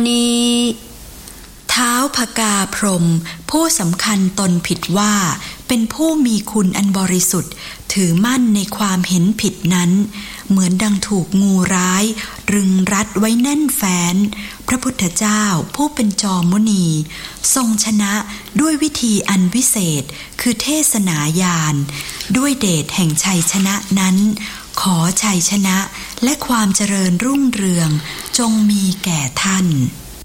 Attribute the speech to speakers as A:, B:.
A: นี้ท้าวพกาพรหมผู้สำคัญตนผิดว่าเป็นผู้มีคุณอันบริสุทธิ์ถือมั่นในความเห็นผิดนั้นเหมือนดังถูกงูร้ายรึงรัดไว้แน่นแฟ้นพระพุทธเจ้าผู้เป็นจอมมุนีทรงชนะด้วยวิธีอันวิเศษคือเทศนาญาณด้วยเดชแห่งชัยชนะนั้นขอชัยชนะและความเจริญรุ่งเรืองจงมีแก่ท่าน